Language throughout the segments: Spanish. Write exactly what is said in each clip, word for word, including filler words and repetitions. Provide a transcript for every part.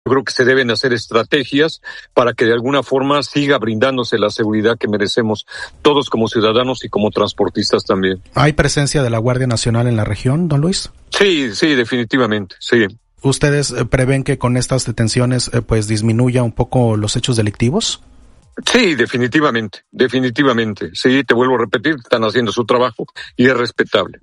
Yo creo que se deben hacer estrategias para que de alguna forma siga brindándose la seguridad que merecemos todos como ciudadanos y como transportistas también. ¿Hay presencia de la Guardia Nacional en la región, don Luis? Sí, sí, definitivamente, sí. ¿Ustedes prevén que con estas detenciones eh, pues disminuya un poco los hechos delictivos? Sí, definitivamente, definitivamente. Sí, te vuelvo a repetir, están haciendo su trabajo y es respetable.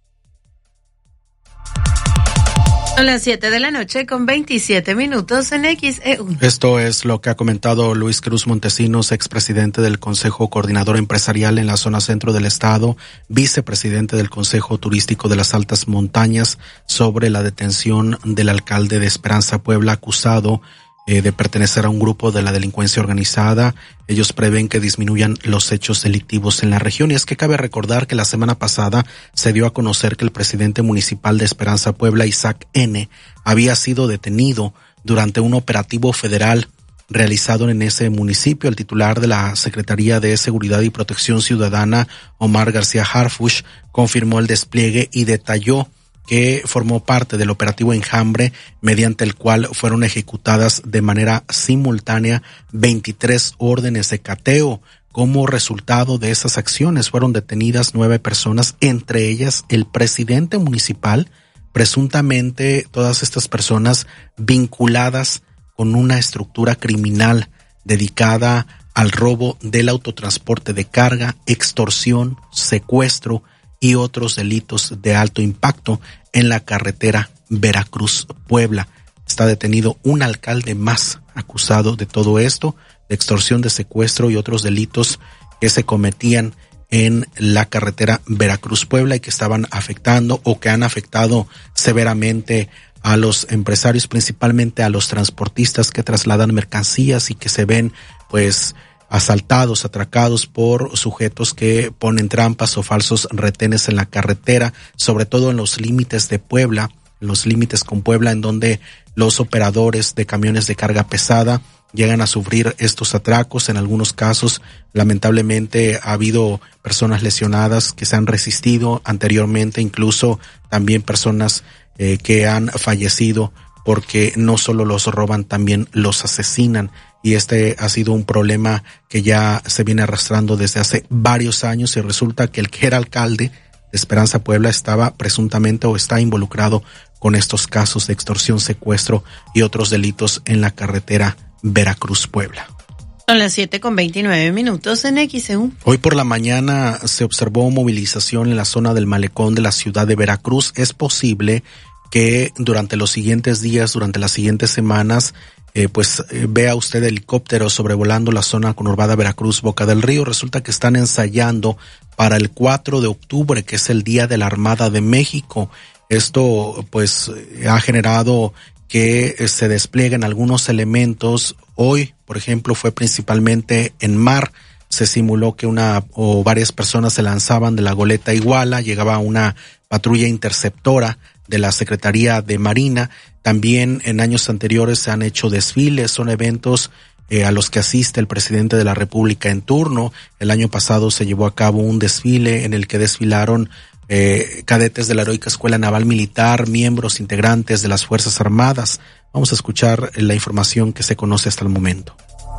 Son las siete de la noche con veintisiete minutos en X E U. Esto es lo que ha comentado Luis Cruz Montesinos, expresidente del Consejo Coordinador Empresarial en la zona centro del estado, vicepresidente del Consejo Turístico de las Altas Montañas, sobre la detención del alcalde de Esperanza Puebla, acusado eh, de pertenecer a un grupo de la delincuencia organizada. Ellos prevén que disminuyan los hechos delictivos en la región. Y es que cabe recordar que la semana pasada se dio a conocer que el presidente municipal de Esperanza Puebla, Isaac N., había sido detenido durante un operativo federal realizado en ese municipio. El titular de la Secretaría de Seguridad y Protección Ciudadana, Omar García Harfuch, confirmó el despliegue y detalló que formó parte del operativo Enjambre, mediante el cual fueron ejecutadas de manera simultánea veintitrés órdenes de cateo. Como resultado de esas acciones fueron detenidas nueve personas, entre ellas el presidente municipal, presuntamente todas estas personas vinculadas con una estructura criminal dedicada al robo del autotransporte de carga, extorsión, secuestro y otros delitos de alto impacto en la carretera Veracruz-Puebla. Está detenido un alcalde más acusado de todo esto, de extorsión, de secuestro y otros delitos que se cometían en la carretera Veracruz-Puebla y que estaban afectando o que han afectado severamente a los empresarios, principalmente a los transportistas que trasladan mercancías y que se ven pues asaltados, atracados por sujetos que ponen trampas o falsos retenes en la carretera, sobre todo en los límites de Puebla, en los límites con Puebla, en donde los operadores de camiones de carga pesada llegan a sufrir estos atracos. En algunos casos, lamentablemente, ha habido personas lesionadas que se han resistido anteriormente, incluso también personas eh, que han fallecido porque no solo los roban, también los asesinan. Y este ha sido un problema que ya se viene arrastrando desde hace varios años, y resulta que el que era alcalde de Esperanza Puebla estaba presuntamente o está involucrado con estos casos de extorsión, secuestro y otros delitos en la carretera Veracruz-Puebla. Son las siete con veintinueve minutos en X E U. Hoy por la mañana se observó movilización en la zona del malecón de la ciudad de Veracruz. Es posible que durante los siguientes días, durante las siguientes semanas, Eh, pues eh, vea usted helicópteros sobrevolando la zona conurbada Veracruz, Boca del Río. Resulta que están ensayando para el cuatro de octubre, que es el Día de la Armada de México. Esto pues ha generado que eh, se desplieguen algunos elementos. Hoy, por ejemplo, fue principalmente en mar. Se simuló que una o varias personas se lanzaban de la goleta Iguala, llegaba una patrulla interceptora de la Secretaría de Marina. También en años anteriores se han hecho desfiles, son eventos eh, a los que asiste el presidente de la República en turno. El año pasado se llevó a cabo un desfile en el que desfilaron eh, cadetes de la Heroica Escuela Naval Militar, miembros integrantes de las Fuerzas Armadas. Vamos a escuchar la información que se conoce hasta el momento.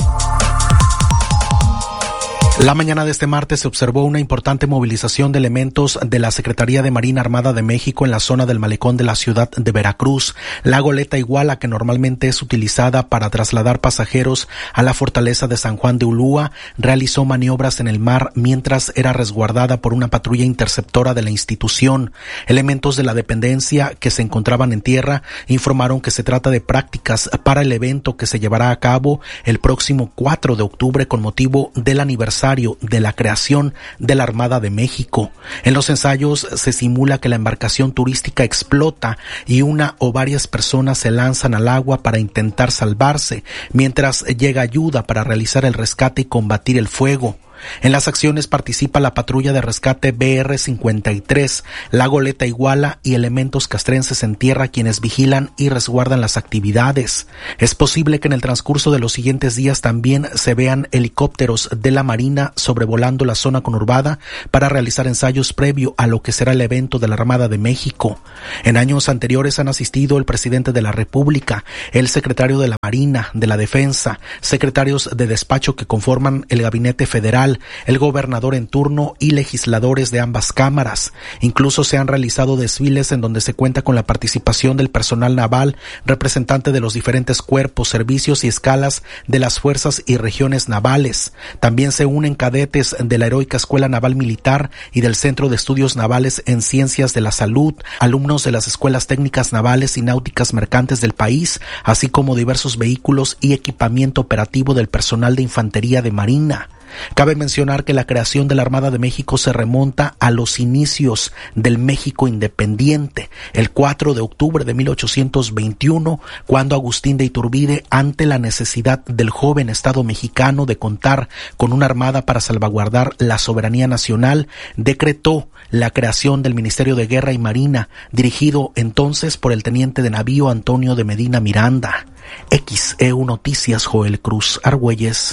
La mañana de este martes se observó una importante movilización de elementos de la Secretaría de Marina Armada de México en la zona del malecón de la ciudad de Veracruz. La goleta Iguala, que normalmente es utilizada para trasladar pasajeros a la fortaleza de San Juan de Ulúa, realizó maniobras en el mar mientras era resguardada por una patrulla interceptora de la institución. Elementos de la dependencia que se encontraban en tierra informaron que se trata de prácticas para el evento que se llevará a cabo el próximo cuatro de octubre con motivo del aniversario de la creación de la Armada de México. En los ensayos se simula que la embarcación turística explota y una o varias personas se lanzan al agua para intentar salvarse, mientras llega ayuda para realizar el rescate y combatir el fuego. En las acciones participa la patrulla de rescate B R cincuenta y tres, la goleta Iguala y elementos castrenses en tierra quienes vigilan y resguardan las actividades. Es posible que en el transcurso de los siguientes días también se vean helicópteros de la Marina sobrevolando la zona conurbada para realizar ensayos previo a lo que será el evento de la Armada de México. En años anteriores han asistido el presidente de la República, el secretario de la Marina, de la Defensa, secretarios de despacho que conforman el Gabinete Federal, el gobernador en turno y legisladores de ambas cámaras. Incluso se han realizado desfiles en donde se cuenta con la participación del personal naval, representante de los diferentes cuerpos, servicios y escalas de las fuerzas y regiones navales. También se unen cadetes de la Heroica Escuela Naval Militar y del Centro de Estudios Navales en Ciencias de la Salud, alumnos de las escuelas técnicas navales y náuticas mercantes del país, así como diversos vehículos y equipamiento operativo del personal de infantería de Marina. Cabe mencionar que la creación de la Armada de México se remonta a los inicios del México independiente, el cuatro de octubre de mil ochocientos veintiuno, cuando Agustín de Iturbide, ante la necesidad del joven Estado mexicano de contar con una armada para salvaguardar la soberanía nacional, decretó la creación del Ministerio de Guerra y Marina, dirigido entonces por el teniente de navío Antonio de Medina Miranda. X E U Noticias, Joel Cruz Argüelles.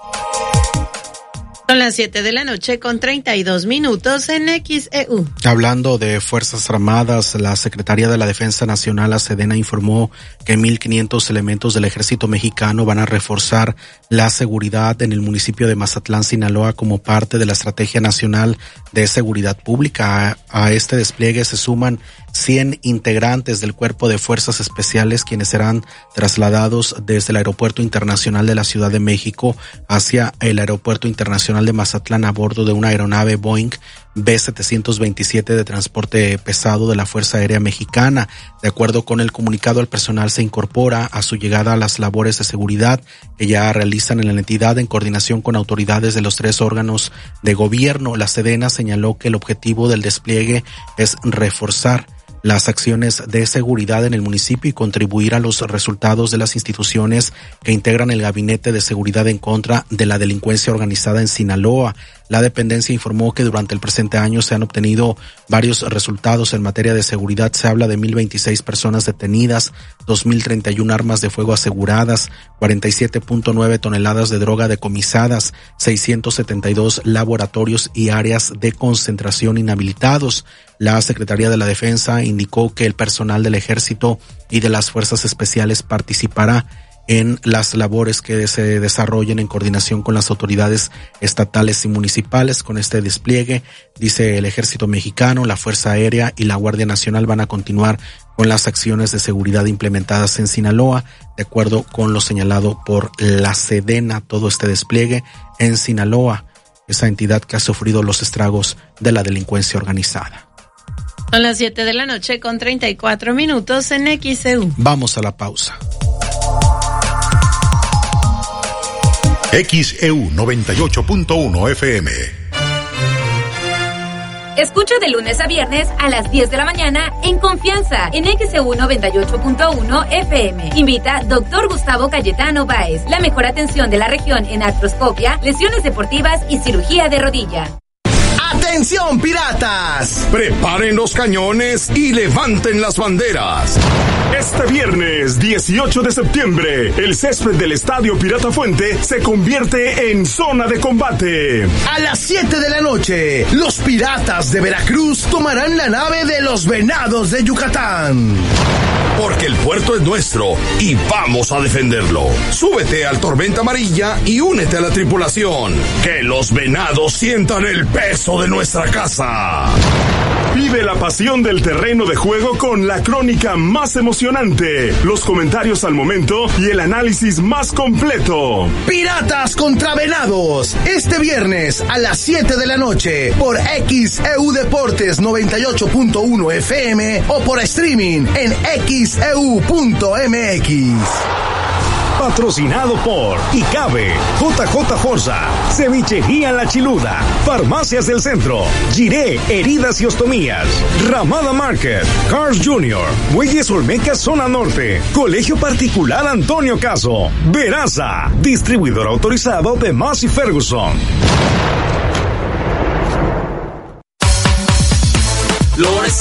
Son las siete de la noche con treinta y dos minutos en X E U. Hablando de Fuerzas Armadas, la Secretaría de la Defensa Nacional, la Sedena, informó que mil quinientos elementos del Ejército Mexicano van a reforzar la seguridad en el municipio de Mazatlán, Sinaloa, como parte de la Estrategia Nacional de Seguridad Pública. A, a este despliegue se suman cien integrantes del Cuerpo de Fuerzas Especiales, quienes serán trasladados desde el Aeropuerto Internacional de la Ciudad de México hacia el Aeropuerto Internacional de Mazatlán a bordo de una aeronave Boeing B setecientos veintisiete de transporte pesado de la Fuerza Aérea Mexicana. De acuerdo con el comunicado, el personal se incorpora a su llegada a las labores de seguridad que ya realizan en la entidad en coordinación con autoridades de los tres órganos de gobierno. La Sedena señaló que el objetivo del despliegue es reforzar las acciones de seguridad en el municipio y contribuir a los resultados de las instituciones que integran el Gabinete de Seguridad en contra de la delincuencia organizada en Sinaloa. La dependencia informó que durante el presente año se han obtenido varios resultados en materia de seguridad. Se habla de mil veintiséis personas detenidas, dos mil treinta y una armas de fuego aseguradas, cuarenta y siete punto nueve toneladas de droga decomisadas, seiscientos setenta y dos laboratorios y áreas de concentración inhabilitados. La Secretaría de la Defensa indicó que el personal del Ejército y de las Fuerzas Especiales participará en las labores que se desarrollen en coordinación con las autoridades estatales y municipales. Con este despliegue, dice el Ejército Mexicano, la Fuerza Aérea y la Guardia Nacional van a continuar con las acciones de seguridad implementadas en Sinaloa, de acuerdo con lo señalado por la Sedena. Todo este despliegue en Sinaloa, esa entidad que ha sufrido los estragos de la delincuencia organizada. Son las siete de la noche con treinta y cuatro minutos en X E U. Vamos a la pausa. X E U noventa y ocho punto uno F M. Escucha de lunes a viernes a las diez de la mañana en Confianza en X E U noventa y ocho punto uno F M. Invita doctor Gustavo Cayetano Báez. La mejor atención de la región en artroscopia, lesiones deportivas y cirugía de rodilla. ¡Atención, piratas! Preparen los cañones y levanten las banderas. Este viernes dieciocho de septiembre, el césped del Estadio Pirata Fuente se convierte en zona de combate. A las siete de la noche, los piratas de Veracruz tomarán la nave de los Venados de Yucatán. Porque el puerto es nuestro y vamos a defenderlo. Súbete al Tormenta Amarilla y únete a la tripulación. Que los Venados sientan el peso de nuestra casa. Vive la pasión del terreno de juego con la crónica más emocionante, los comentarios al momento y el análisis más completo. Piratas contra Venados, este viernes a las siete de la noche por X E U Deportes noventa y ocho punto uno F M o por streaming en x e u punto m x. Patrocinado por ICABE, J J Forza, Cevichería La Chiluda, Farmacias del Centro, Giré, Heridas y Ostomías, Ramada Market, Cars Junior, Muelles Olmeca Zona Norte, Colegio Particular Antonio Caso, Veraza, distribuidor autorizado de Massey Ferguson.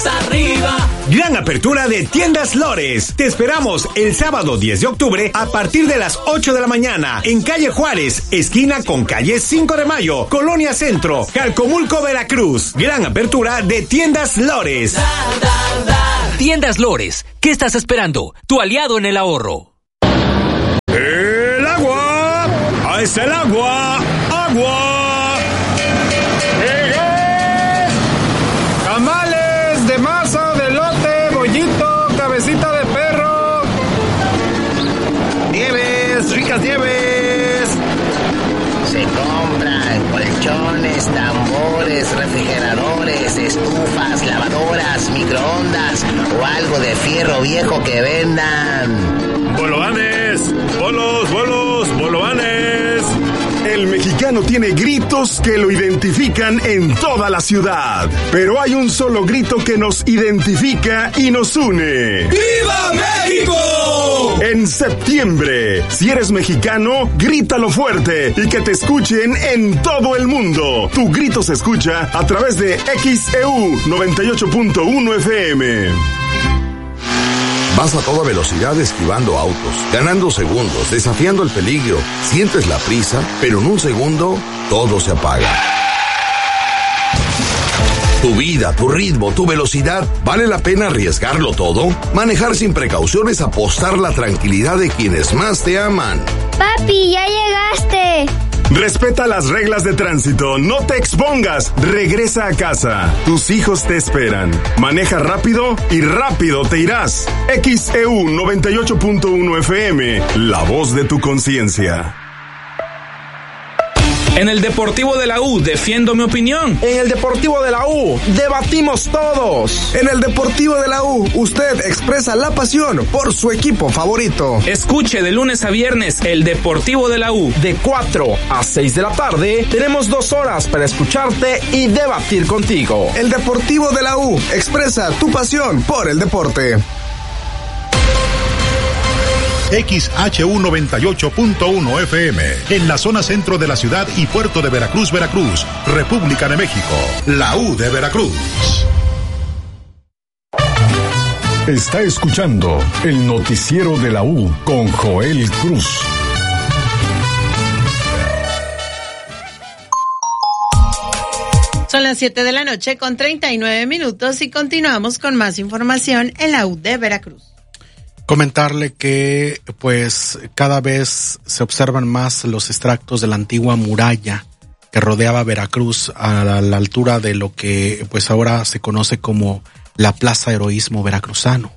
más arriba. Gran apertura de Tiendas Lores. Te esperamos el sábado diez de octubre a partir de las ocho de la mañana en calle Juárez, esquina con calle cinco de mayo, Colonia Centro, Calcomulco, Veracruz. Gran apertura de Tiendas Lores. Da, da, da. Tiendas Lores. ¿Qué estás esperando? Tu aliado en el ahorro. El agua. Ahí está el agua. Agua. Tamales de masa, de elote, bollito, cabecita de perro. Nieves, ricas nieves. Se compran colchones, tambores, refrigeradores, estufas, lavadoras, microondas o algo de fierro viejo que vendan. Bolovanes, bolos, bolos, bolovanes. El mexicano tiene gritos que lo identifican en toda la ciudad, pero hay un solo grito que nos identifica y nos une. ¡Viva México! En septiembre, si eres mexicano, grítalo fuerte y que te escuchen en todo el mundo. Tu grito se escucha a través de X E U noventa y ocho punto uno F M. Vas a toda velocidad esquivando autos, ganando segundos, desafiando el peligro. Sientes la prisa, pero en un segundo todo se apaga. Tu vida, tu ritmo, tu velocidad, ¿vale la pena arriesgarlo todo? Manejar sin precaución es apostar la tranquilidad de quienes más te aman. Papi, ya llegaste. Respeta las reglas de tránsito, no te expongas, regresa a casa. Tus hijos te esperan. Maneja rápido y rápido te irás. X E U noventa y ocho punto uno F M, la voz de tu conciencia. En el Deportivo de la U defiendo mi opinión. En el Deportivo de la U debatimos todos. En el Deportivo de la U usted expresa la pasión por su equipo favorito. Escuche de lunes a viernes el Deportivo de la U. De cuatro a seis de la tarde tenemos dos horas para escucharte y debatir contigo. El Deportivo de la U expresa tu pasión por el deporte. X H U noventa y ocho punto uno F M, en la zona centro de la ciudad y puerto de Veracruz, Veracruz, República de México, la U de Veracruz. Está escuchando el noticiero de la U con Joel Cruz. Son las siete de la noche con treinta y nueve minutos y continuamos con más información en la U de Veracruz. Comentarle que pues cada vez se observan más los extractos de la antigua muralla que rodeaba Veracruz a la, a la altura de lo que pues ahora se conoce como la Plaza Heroísmo Veracruzano.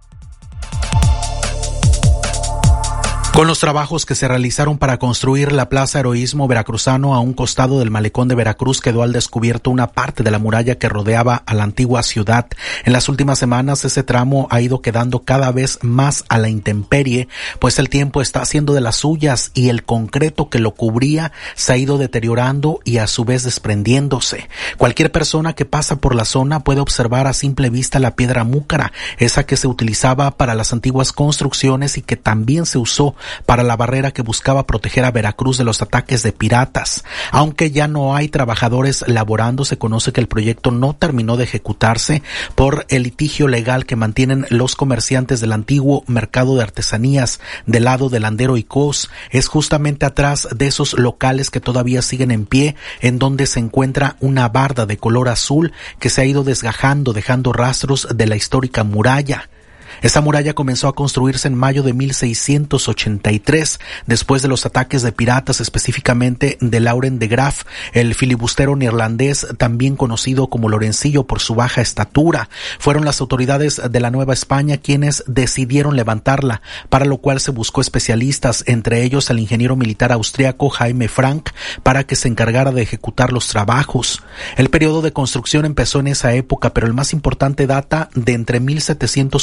Con los trabajos que se realizaron para construir la Plaza Heroísmo Veracruzano a un costado del malecón de Veracruz, quedó al descubierto una parte de la muralla que rodeaba a la antigua ciudad. En las últimas semanas ese tramo ha ido quedando cada vez más a la intemperie, pues el tiempo está haciendo de las suyas y el concreto que lo cubría se ha ido deteriorando y a su vez desprendiéndose. Cualquier persona que pasa por la zona puede observar a simple vista la piedra múcara, esa que se utilizaba para las antiguas construcciones y que también se usó para la barrera que buscaba proteger a Veracruz de los ataques de piratas. Aunque ya no hay trabajadores laborando, se conoce que el proyecto no terminó de ejecutarse por el litigio legal que mantienen los comerciantes del antiguo mercado de artesanías del lado del Landero y Cos. Es justamente atrás de esos locales que todavía siguen en pie, en donde se encuentra una barda de color azul que se ha ido desgajando, dejando rastros de la histórica muralla. Esa muralla comenzó a construirse en mayo de mil seiscientos ochenta y tres, después de los ataques de piratas, específicamente de Lauren de Graaf, el filibustero neerlandés, también conocido como Lorencillo por su baja estatura. Fueron las autoridades de la Nueva España quienes decidieron levantarla, para lo cual se buscó especialistas, entre ellos al ingeniero militar austriaco Jaime Frank, para que se encargara de ejecutar los trabajos. El periodo de construcción empezó en esa época, pero el más importante data de entre mil setecientos cuarenta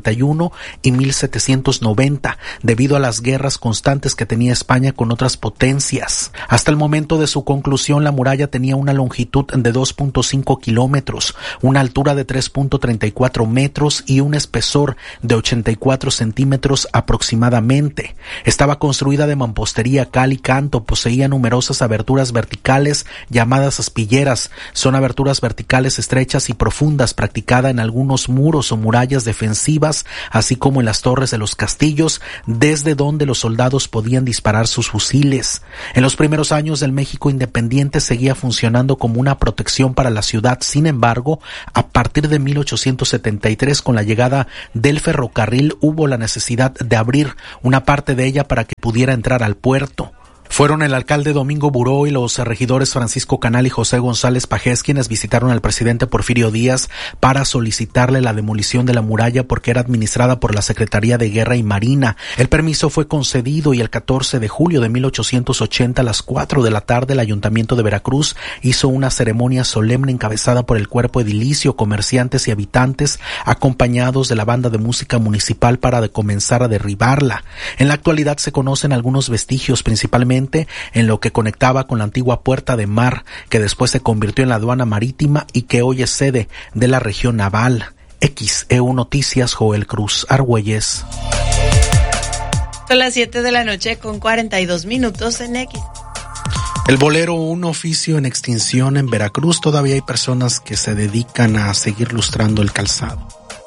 treinta y uno y mil setecientos noventa, debido a las guerras constantes que tenía España con otras potencias. Hasta el momento de su conclusión, la muralla tenía una longitud de dos punto cinco kilómetros, una altura de tres punto treinta y cuatro metros y un espesor de ochenta y cuatro centímetros aproximadamente. Estaba construida de mampostería, cal y canto, poseía numerosas aberturas verticales llamadas aspilleras. Son aberturas verticales estrechas y profundas, practicada en algunos muros o murallas defensivas, así como en las torres de los castillos, desde donde los soldados podían disparar sus fusiles. En los primeros años del México independiente seguía funcionando como una protección para la ciudad. Sin embargo, a partir de mil ochocientos setenta y tres, con la llegada del ferrocarril, hubo la necesidad de abrir una parte de ella para que pudiera entrar al puerto. Fueron el alcalde Domingo Buró y los regidores Francisco Canal y José González Pajés quienes visitaron al presidente Porfirio Díaz para solicitarle la demolición de la muralla porque era administrada por la Secretaría de Guerra y Marina. El permiso fue concedido y el catorce de julio de mil ochocientos ochenta a las cuatro de la tarde el Ayuntamiento de Veracruz hizo una ceremonia solemne encabezada por el cuerpo edilicio, comerciantes y habitantes, acompañados de la banda de música municipal para de comenzar a derribarla. En la actualidad se conocen algunos vestigios, principalmente en lo que conectaba con la antigua Puerta de Mar, que después se convirtió en la aduana marítima y que hoy es sede de la región naval. X E U Noticias, Joel Cruz Argüelles. Son las siete de la noche con cuarenta y dos minutos en X. El bolero, un oficio en extinción en Veracruz. Todavía hay personas que se dedican a seguir lustrando el calzado.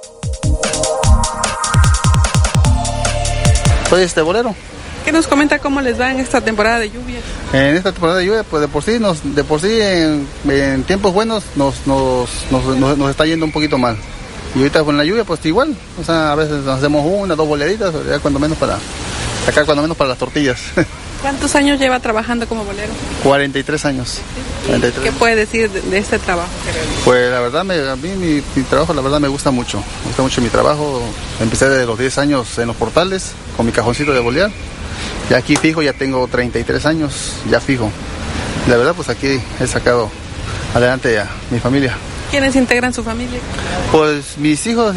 Soy este bolero. ¿Qué nos comenta cómo les va en esta temporada de lluvia? En esta temporada de lluvia, pues de por sí, nos, de por sí en, en tiempos buenos nos, nos, nos, nos, nos está yendo un poquito mal. Y ahorita con la lluvia, pues igual, o sea, a veces nos hacemos una, dos boleritas, ya cuando menos para, acá cuando menos para las tortillas. ¿Cuántos años lleva trabajando como bolero? cuarenta y tres años. cuarenta y tres. ¿Qué puede decir de, de este trabajo? Pues la verdad, me, a mí mi, mi trabajo la verdad me gusta mucho, me gusta mucho mi trabajo. Empecé desde los diez años en los portales, con mi cajoncito de bolear. Ya aquí fijo, ya tengo treinta y tres años, ya fijo. La verdad, pues aquí he sacado adelante a mi familia. ¿Quiénes integran su familia? Pues mis hijos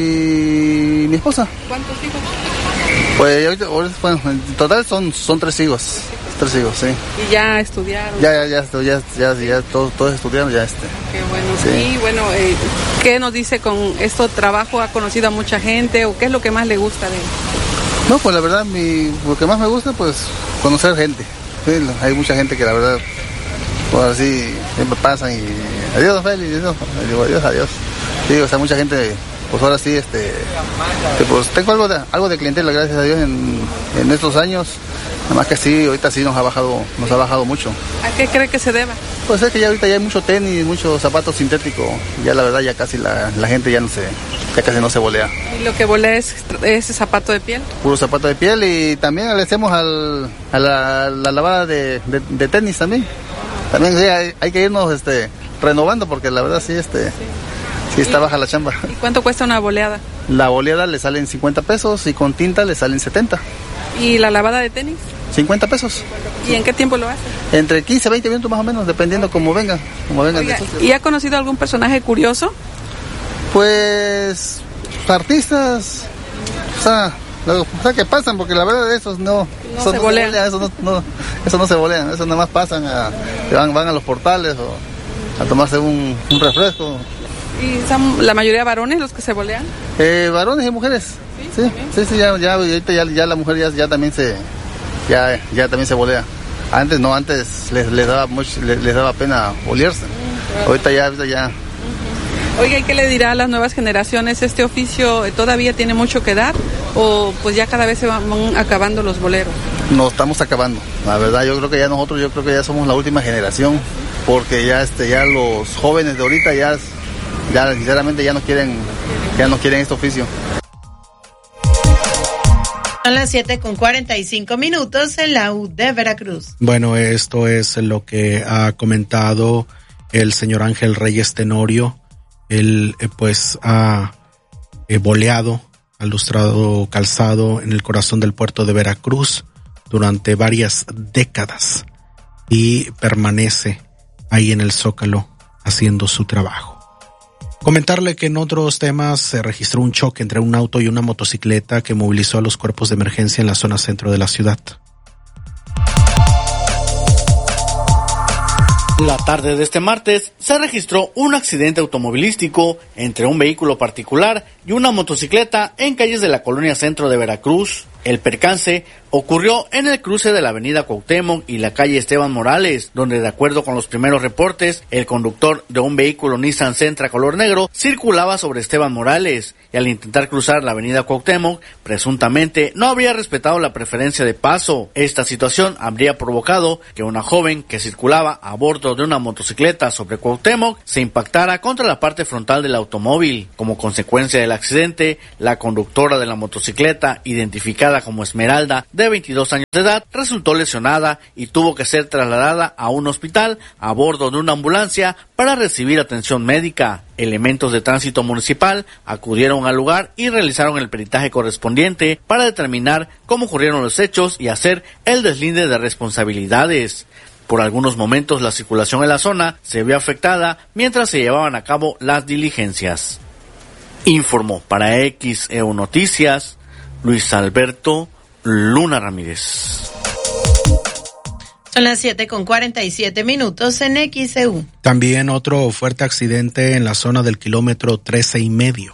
y mi esposa. ¿Cuántos hijos? Pues ahorita, bueno, en total son, son tres hijos, tres hijos, sí. ¿Y ya estudiaron? Ya, ya, ya, ya, ya, ya todos, todos estudiaron, ya este. Qué bueno, sí. Y bueno, eh, ¿qué nos dice con este trabajo? ¿Ha conocido a mucha gente o qué es lo que más le gusta de él? No, pues la verdad, mi, lo que más me gusta, pues, conocer gente. Sí, hay mucha gente que la verdad, pues así, siempre pasan y... Adiós, Félix, adiós, adiós, adiós. Sí, o sea, mucha gente, pues ahora sí, este... Que, pues tengo algo de, algo de clientela, gracias a Dios, en, en estos años. Nada más que sí, ahorita sí nos ha bajado, nos ha bajado mucho. ¿A qué cree que se deba? Pues es que ya ahorita ya hay mucho tenis, mucho zapato sintético. Ya la verdad, ya casi la, la gente ya no se... ya casi no se bolea. ¿Y lo que bolea es ese zapato de piel? Puro zapato de piel y también le hacemos al, a la, la lavada de, de, de tenis también. También sí, hay, hay que irnos este, renovando porque la verdad sí, este, sí. sí está baja la chamba. ¿Y cuánto cuesta una boleada? La boleada le salen cincuenta pesos y con tinta le salen setenta. ¿Y la lavada de tenis? cincuenta pesos. ¿Y en qué tiempo lo hace? Entre quince a veinte minutos más o menos, dependiendo cómo vengan. Como vengan. Oiga, ¿y ha conocido algún personaje curioso? Pues artistas, o sea, lo, o sea que pasan, porque la verdad de esos no, no eso se no bolean. Se bolea, eso, no, no, eso no se bolean, eso nada más pasan, a, van, van a los portales o a tomarse un, un refresco. ¿Y son la mayoría varones los que se bolean? Eh, varones y mujeres, sí, sí, sí, sí, ya, ya, ahorita ya, ya la mujer ya, ya también se, ya, ya también se bolea. Antes no, antes les, les daba mucho, les, les daba pena bolearse. Mm, ahorita ya, ahorita ya. Oiga, ¿y qué le dirá a las nuevas generaciones? ¿Este oficio todavía tiene mucho que dar o pues ya cada vez se van acabando los boleros? Nos estamos acabando, la verdad yo creo que ya nosotros, yo creo que ya somos la última generación, porque ya este, ya los jóvenes de ahorita ya, ya sinceramente ya no quieren, ya no quieren este oficio. Son las siete con cuarenta y cinco minutos en la U de Veracruz. Bueno, esto es lo que ha comentado el señor Ángel Reyes Tenorio. Él eh, pues ha eh, boleado, ha lustrado calzado en el corazón del puerto de Veracruz durante varias décadas y permanece ahí en el Zócalo haciendo su trabajo. Comentarle que en otros temas se registró un choque entre un auto y una motocicleta que movilizó a los cuerpos de emergencia en la zona centro de la ciudad. La tarde de este martes se registró un accidente automovilístico entre un vehículo particular y una motocicleta en calles de la colonia centro de Veracruz. El percance ocurrió en el cruce de la avenida Cuauhtémoc y la calle Esteban Morales, donde de acuerdo con los primeros reportes, el conductor de un vehículo Nissan Sentra color negro circulaba sobre Esteban Morales y al intentar cruzar la avenida Cuauhtémoc, presuntamente no habría respetado la preferencia de paso. Esta situación habría provocado que una joven que circulaba a bordo de una motocicleta sobre Cuauhtémoc se impactara contra la parte frontal del automóvil. Como consecuencia del accidente, la conductora de la motocicleta, identificada como Esmeralda, de veintidós años de edad, resultó lesionada y tuvo que ser trasladada a un hospital a bordo de una ambulancia para recibir atención médica. Elementos de tránsito municipal acudieron al lugar y realizaron el peritaje correspondiente para determinar cómo ocurrieron los hechos y hacer el deslinde de responsabilidades. Por algunos momentos la circulación en la zona se vio afectada mientras se llevaban a cabo las diligencias. Informó para X E U Noticias Luis Alberto Luna Ramírez. Son las siete con cuarenta y siete minutos en X E U. También otro fuerte accidente en la zona del kilómetro trece y medio.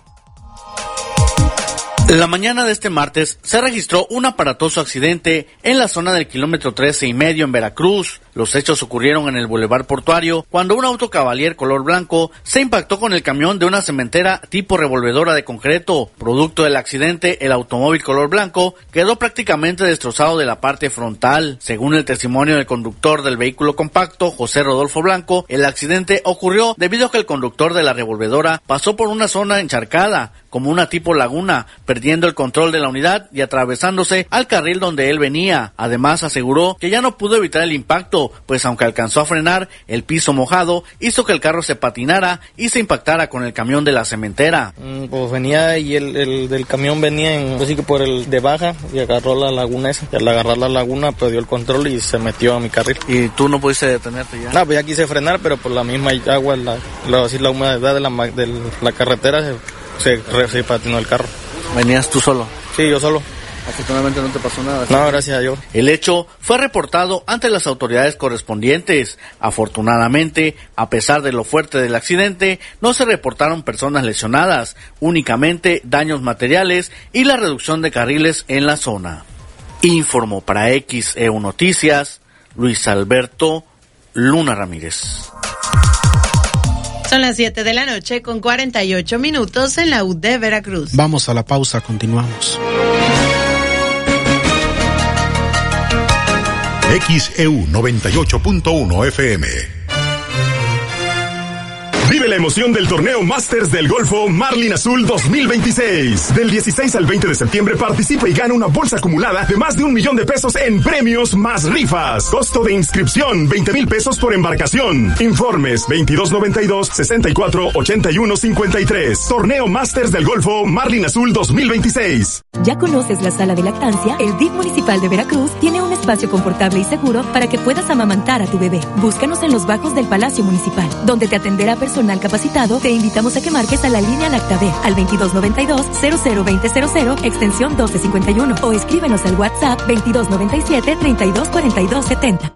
La mañana de este martes se registró un aparatoso accidente en la zona del kilómetro trece y medio en Veracruz. Los hechos ocurrieron en el Boulevard Portuario cuando un auto Cavalier color blanco se impactó con el camión de una cementera tipo revolvedora de concreto. Producto del accidente, el automóvil color blanco quedó prácticamente destrozado de la parte frontal. Según el testimonio del conductor del vehículo compacto, José Rodolfo Blanco, el accidente ocurrió debido a que el conductor de la revolvedora pasó por una zona encharcada, como una tipo laguna, perdiendo el control de la unidad y atravesándose al carril donde él venía. Además, aseguró que ya no pudo evitar el impacto, pues aunque alcanzó a frenar, el piso mojado hizo que el carro se patinara y se impactara con el camión de la cementera. Mm, pues venía y el, el del camión venía en, así que por el de baja y agarró la laguna esa. Y al agarrar la laguna perdió el control y se metió a mi carril. ¿Y tú no pudiste detenerte ya? No, pues ya quise frenar, pero por la misma agua, la, la, así, la humedad de la, de la carretera se, se, se patinó el carro. ¿Venías tú solo? Sí, yo solo. Afortunadamente no te pasó nada. No, gracias a Dios. El hecho fue reportado ante las autoridades correspondientes. Afortunadamente, a pesar de lo fuerte del accidente, no se reportaron personas lesionadas, únicamente daños materiales y la reducción de carriles en la zona. Informó para X E U Noticias, Luis Alberto Luna Ramírez. Son las siete de la noche con cuarenta y ocho minutos en la U de Veracruz. Vamos a la pausa, continuamos. X E U noventa y ocho punto uno F M. Vive la emoción del torneo Masters del Golfo Marlin Azul dos mil veintiséis. Del dieciséis al veinte de septiembre participa y gana una bolsa acumulada de más de un millón de pesos en premios más rifas. Costo de inscripción veinte mil pesos por embarcación. Informes veintidós noventa y dos, sesenta y cuatro, ochenta y uno, cincuenta y tres. Torneo Masters del Golfo Marlin Azul dos mil veintiséis. ¿Ya conoces la sala de lactancia? El D I F municipal de Veracruz tiene un espacio confortable y seguro para que puedas amamantar a tu bebé. Búscanos en los bajos del Palacio Municipal, donde te atenderá personal capacitado. Te invitamos a que marques a la línea Lactabe al veintidós noventa y dos, cero cero veinte cero cero, extensión doce cincuenta y uno, o escríbenos al WhatsApp veintidós noventa y siete, treinta y dos cuarenta y dos setenta.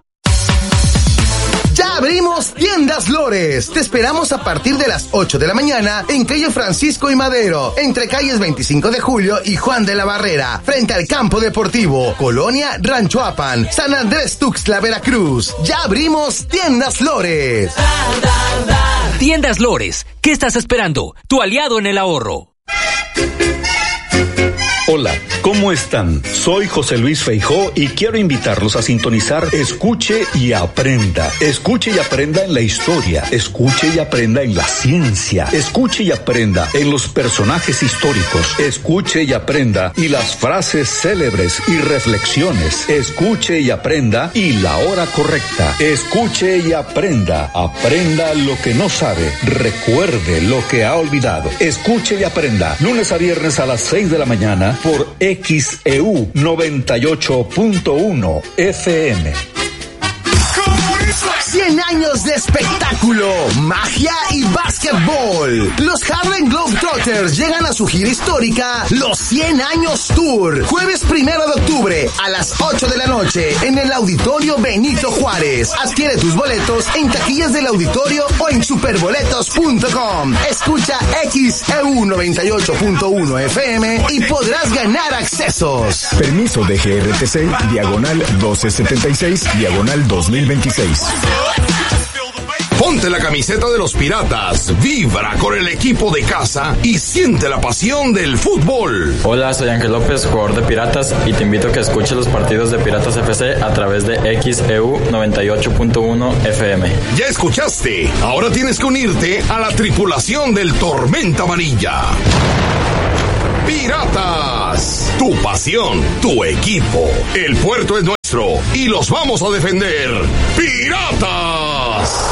Ya abrimos Tiendas Lores. Te esperamos a partir de las ocho de la mañana en calle Francisco y Madero, entre calles veinticinco de julio y Juan de la Barrera, frente al campo deportivo, Colonia Rancho Apan, San Andrés Tuxtla, Veracruz. Ya abrimos Tiendas Lores. Tiendas Lores, ¿qué estás esperando? Tu aliado en el ahorro. Hola, ¿cómo están? Soy José Luis Feijó y quiero invitarlos a sintonizar Escuche y Aprenda. Escuche y aprenda en la historia, escuche y aprenda en la ciencia, escuche y aprenda en los personajes históricos, escuche y aprenda y las frases célebres y reflexiones, escuche y aprenda y la hora correcta, escuche y aprenda, aprenda lo que no sabe, recuerde lo que ha olvidado, escuche y aprenda, lunes a viernes a las seis de la mañana por X E U noventa y ocho punto uno F M. cien años de espectáculo, magia y básquetbol. Los Harlem Globetrotters llegan a su gira histórica Los cien años Tour. Jueves primero de octubre a las ocho de la noche en el Auditorio Benito Juárez. Adquiere tus boletos en taquillas del auditorio o en superboletos punto com. Escucha X E U noventa y ocho punto uno F M y podrás ganar accesos. Permiso de G R T C, diagonal doce setenta y seis, diagonal dos mil veintiséis. Ponte la camiseta de los Piratas, vibra con el equipo de casa y siente la pasión del fútbol. Hola, soy Ángel López, jugador de Piratas, y te invito a que escuches los partidos de Piratas F C a través de X E U noventa y ocho punto uno F M. Ya escuchaste, ahora tienes que unirte a la tripulación del Tormenta Amarilla. Piratas, tu pasión, tu equipo. El puerto es nuestro y los vamos a defender. ¡Piratas!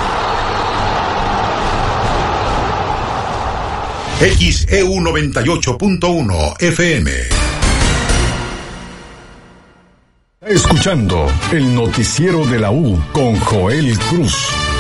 X E U noventa y ocho punto uno F M. Escuchando el noticiero de la U con Joel Cruz.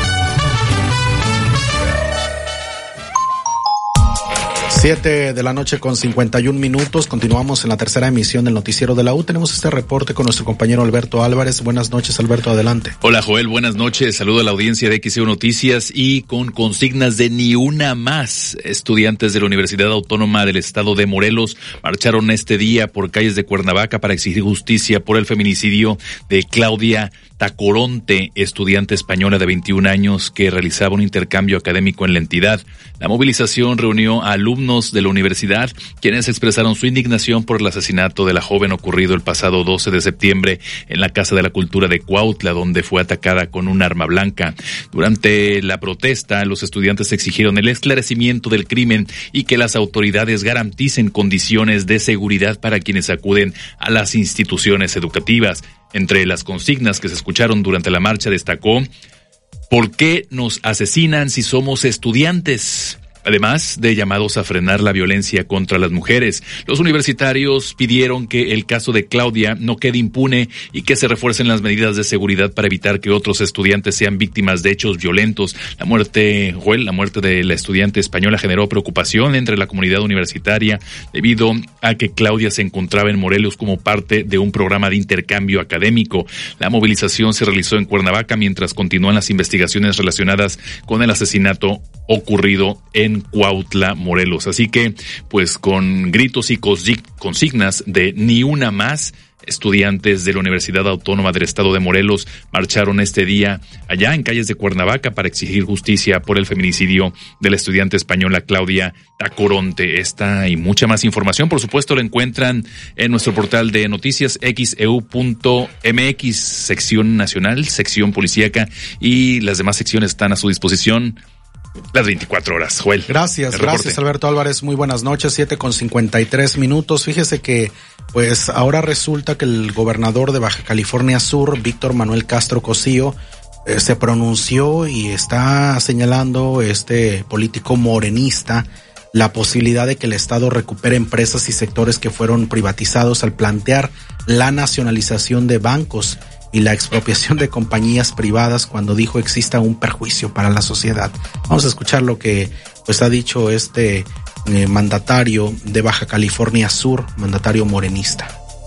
Siete de la noche con cincuenta y un minutos. Continuamos en la tercera emisión del noticiero de la U. Tenemos este reporte con nuestro compañero Alberto Álvarez. Buenas noches, Alberto, adelante. Hola, Joel, buenas noches. Saludo a la audiencia de X E U Noticias y con consignas de ni una más. Estudiantes de la Universidad Autónoma del Estado de Morelos marcharon este día por calles de Cuernavaca para exigir justicia por el feminicidio de Claudia Tacoronte, estudiante española de veintiún años que realizaba un intercambio académico en la entidad. La movilización reunió a alumnos de la universidad, quienes expresaron su indignación por el asesinato de la joven ocurrido el pasado doce de septiembre en la Casa de la Cultura de Cuautla, donde fue atacada con un arma blanca. Durante la protesta, los estudiantes exigieron el esclarecimiento del crimen y que las autoridades garanticen condiciones de seguridad para quienes acuden a las instituciones educativas. Entre las consignas que se escucharon durante la marcha destacó: ¿por qué nos asesinan si somos estudiantes? Además de llamados a frenar la violencia contra las mujeres. Los universitarios pidieron que el caso de Claudia no quede impune y que se refuercen las medidas de seguridad para evitar que otros estudiantes sean víctimas de hechos violentos. La muerte, Joel, la muerte de la estudiante española generó preocupación entre la comunidad universitaria debido a que Claudia se encontraba en Morelos como parte de un programa de intercambio académico. La movilización se realizó en Cuernavaca mientras continúan las investigaciones relacionadas con el asesinato ocurrido en Cuautla, Morelos. Así que, pues, con gritos y consignas de ni una más, estudiantes de la Universidad Autónoma del Estado de Morelos marcharon este día allá en calles de Cuernavaca para exigir justicia por el feminicidio de la estudiante española Claudia Tacoronte. Esta y mucha más información, por supuesto, la encuentran en nuestro portal de noticias x e u punto m x, sección nacional, sección policíaca, y las demás secciones están a su disposición las veinticuatro horas, Joel. Gracias, gracias Alberto Álvarez, muy buenas noches, siete con cincuenta y tres minutos. Fíjese que, pues, ahora resulta que el gobernador de Baja California Sur, Víctor Manuel Castro Cosío, eh, se pronunció y está señalando, este político morenista, la posibilidad de que el Estado recupere empresas y sectores que fueron privatizados al plantear la nacionalización de bancos y la expropiación de compañías privadas, cuando dijo exista un perjuicio para la sociedad. Vamos a escuchar lo que, pues, ha dicho este eh, mandatario de Baja California Sur, mandatario morenista.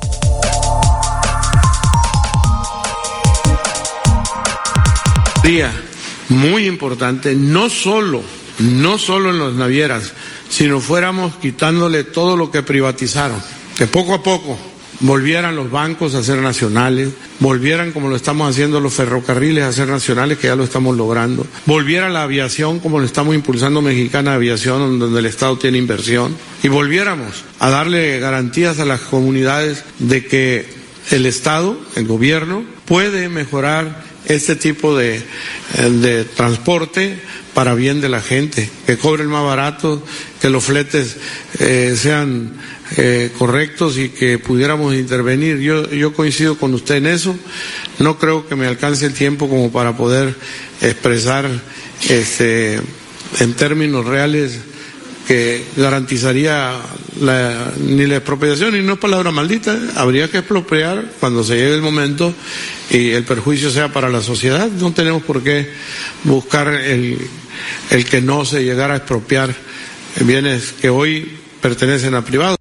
Día muy importante, no solo, no solo en las navieras, sino fuéramos quitándole todo lo que privatizaron, que poco a poco volvieran los bancos a ser nacionales, volvieran, como lo estamos haciendo, los ferrocarriles a ser nacionales, que ya lo estamos logrando, volviera la aviación como lo estamos impulsando Mexicana Aviación, donde el Estado tiene inversión, y volviéramos a darle garantías a las comunidades de que el Estado, el gobierno, puede mejorar este tipo de, de transporte para bien de la gente, que cobren más barato, que los fletes eh, sean eh, correctos y que pudiéramos intervenir. Yo, yo coincido con usted en eso. No creo que me alcance el tiempo como para poder expresar este, en términos reales que garantizaría la, ni la expropiación, y no es palabra maldita, habría que expropiar cuando se llegue el momento y el perjuicio sea para la sociedad. No tenemos por qué buscar el, el que no se llegara a expropiar bienes que hoy pertenecen a privados.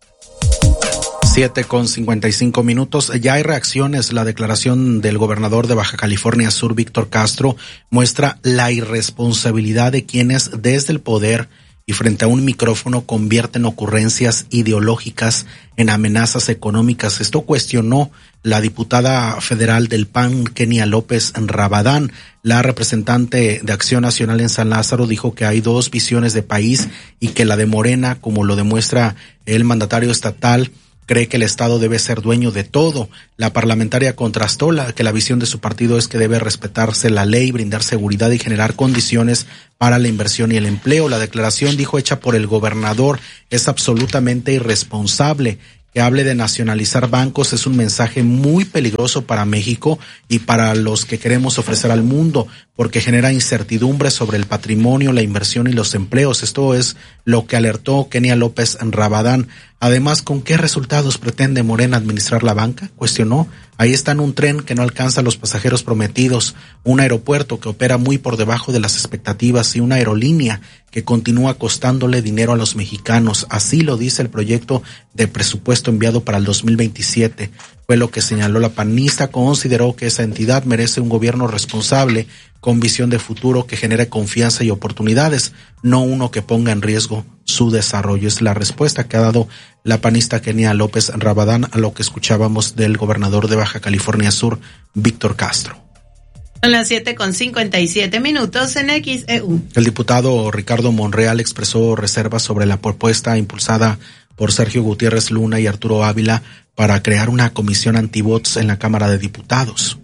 siete con cincuenta y cinco minutos. Ya hay reacciones. La declaración del gobernador de Baja California Sur, Víctor Castro, muestra la irresponsabilidad de quienes desde el poder y frente a un micrófono convierten ocurrencias ideológicas en amenazas económicas. Esto cuestionó la diputada federal del P A N, Kenia López Rabadán. La representante de Acción Nacional en San Lázaro dijo que hay dos visiones de país y que la de Morena, como lo demuestra el mandatario estatal, cree que el Estado debe ser dueño de todo. La parlamentaria contrastó la, que la visión de su partido es que debe respetarse la ley, brindar seguridad y generar condiciones para la inversión y el empleo. La declaración, dijo, hecha por el gobernador, es absolutamente irresponsable. Que hable de nacionalizar bancos es un mensaje muy peligroso para México y para los que queremos ofrecer al mundo, porque genera incertidumbre sobre el patrimonio, la inversión y los empleos. Esto es lo que alertó Kenia López Rabadán. Además, ¿con qué resultados pretende Morena administrar la banca?, cuestionó. Ahí están un tren que no alcanza a los pasajeros prometidos, un aeropuerto que opera muy por debajo de las expectativas y una aerolínea que continúa costándole dinero a los mexicanos. Así lo dice el proyecto de presupuesto enviado para el dos mil veintisiete. Fue lo que señaló la panista. Consideró que esa entidad merece un gobierno responsable con visión de futuro que genere confianza y oportunidades, no uno que ponga en riesgo su desarrollo. Es la respuesta que ha dado la panista Kenia López Rabadán a lo que escuchábamos del gobernador de Baja California Sur, Víctor Castro. Son las siete con cincuenta y siete minutos en X E U. El diputado Ricardo Monreal expresó reservas sobre la propuesta impulsada por Sergio Gutiérrez Luna y Arturo Ávila para crear una comisión antibots en la Cámara de Diputados.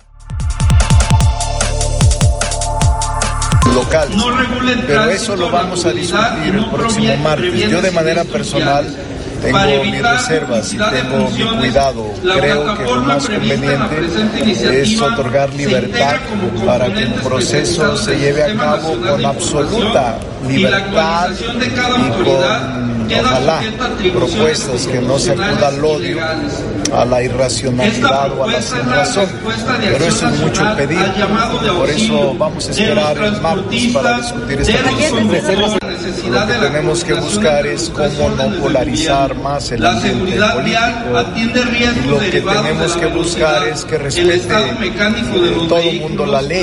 Local, pero eso lo vamos a discutir el próximo martes. Yo de manera personal tengo mis reservas y tengo mi cuidado. Creo que lo más conveniente es otorgar libertad para que el proceso se lleve a cabo con absoluta libertad y con, ojalá, propuestas que no se acuda al odio, a la irracionalidad o a la sinrazón. Pero eso es mucho pedir. Por eso vamos a esperar el martes para discutir esta cuestión. Lo que tenemos que buscar es cómo no polarizar más el ambiente político, y lo que tenemos que buscar es que respete todo el mundo la ley.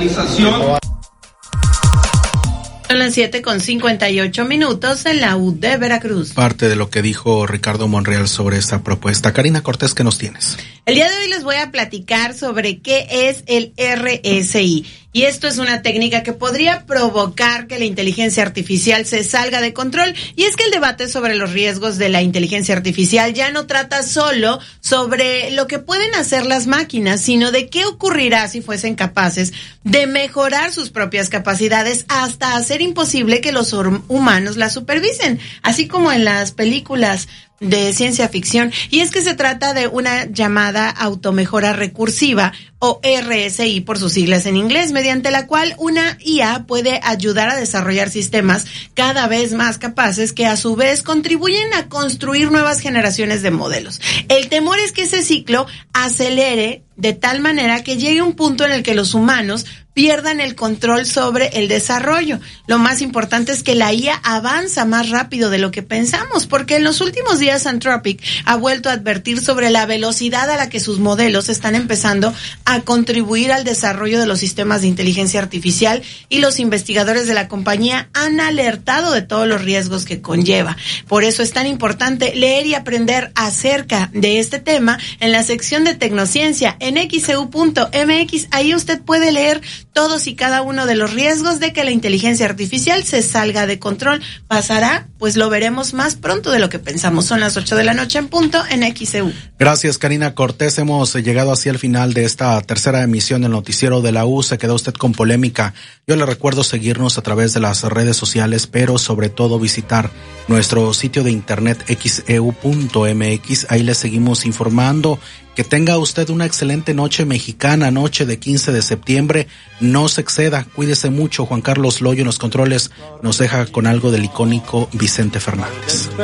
Son las siete con cincuenta y ocho minutos en la U de Veracruz. Parte de lo que dijo Ricardo Monreal sobre esta propuesta. Karina Cortés, ¿qué nos tienes? El día de hoy les voy a platicar sobre qué es el R S I. Y esto es una técnica que podría provocar que la inteligencia artificial se salga de control. Y es que el debate sobre los riesgos de la inteligencia artificial ya no trata solo sobre lo que pueden hacer las máquinas, sino de qué ocurrirá si fuesen capaces de mejorar sus propias capacidades hasta hacer imposible que los humanos las supervisen, así como en las películas de ciencia ficción. Y es que se trata de una llamada automejora recursiva, o R S I por sus siglas en inglés, mediante la cual una I A puede ayudar a desarrollar sistemas cada vez más capaces que a su vez contribuyen a construir nuevas generaciones de modelos. El temor es que ese ciclo acelere de tal manera que llegue un punto en el que los humanos pierdan el control sobre el desarrollo. Lo más importante es que la I A avanza más rápido de lo que pensamos, porque en los últimos días Anthropic ha vuelto a advertir sobre la velocidad a la que sus modelos están empezando a contribuir al desarrollo de los sistemas de inteligencia artificial, y los investigadores de la compañía han alertado de todos los riesgos que conlleva. Por eso es tan importante leer y aprender acerca de este tema en la sección de Tecnociencia en X E U punto M X. Ahí usted puede leer todos y cada uno de los riesgos de que la inteligencia artificial se salga de control. ¿Pasará? Pues lo veremos más pronto de lo que pensamos. Son las ocho de la noche en punto en X E U. Gracias, Karina Cortés. Hemos llegado así al final de esta tercera emisión del noticiero de la U. Se quedó usted con polémica. Yo le recuerdo seguirnos a través de las redes sociales, pero sobre todo visitar nuestro sitio de internet X E U punto M X. Ahí le seguimos informando. Que tenga usted una excelente noche mexicana, noche de quince de septiembre. No se exceda, cuídese mucho. Juan Carlos Loyo en los controles nos deja con algo del icónico Vicente Fernández.